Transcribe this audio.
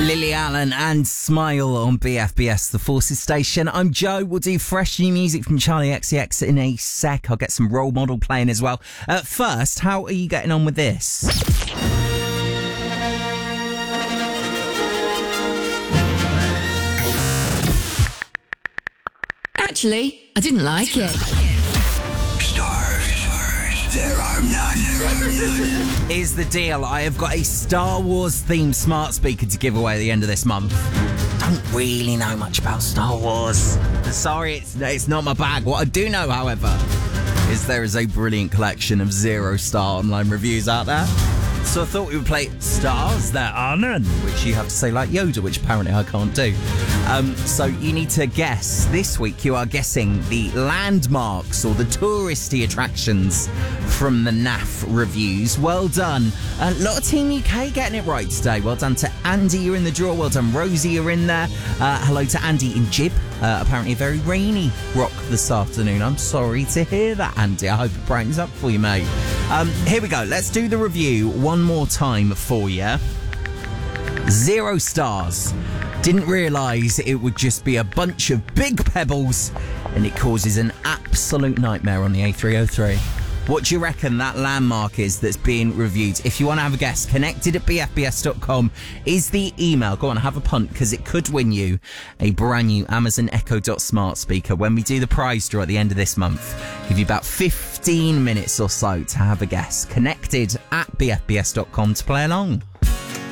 Lily Allen and Smile on BFBS, the Forces station. I'm Joe. We'll do fresh new music from Charlie XCX in a sec. I'll get some Role Model playing as well. First, how are you getting on with this? Actually, I didn't like it. There are none. Is the deal. I have got a Star Wars themed smart speaker to give away at the end of this month. Don't really know much about Star Wars. Sorry, it's not my bag. What I do know, however, is there is a brilliant collection of 0-star online reviews out there. So I thought we would play Stars That Are None, which you have to say like Yoda, which apparently I can't do. So you need to guess. This week you are guessing the landmarks or the touristy attractions from the NAF reviews. Well done. A lot of Team UK getting it right today. Well done to Andy, you're in the draw. Well done, Rosie, you're in there. Hello to Andy in Jib. Apparently a very rainy rock this afternoon. I'm sorry to hear that, Andy. I hope it brightens up for you, mate. Here we go. Let's do the review one more time for you. 0 stars. Didn't realise it would just be a bunch of big pebbles and it causes an absolute nightmare on the A303. What do you reckon that landmark is that's being reviewed? If you want to have a guess, connected@bfbs.com is the email. Go on, have a punt, because it could win you a brand new Amazon Echo Dot smart speaker when we do the prize draw at the end of this month. Give you about 15 minutes or so to have a guess. Connected@bfbs.com to play along.